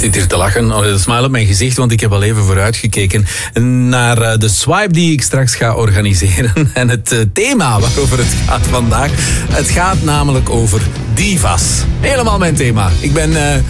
zit hier te lachen, een smile op mijn gezicht, want ik heb al even vooruitgekeken naar de swipe die ik straks ga organiseren. En het thema waarover het gaat vandaag, het gaat namelijk over divas. Helemaal mijn thema. Ik ben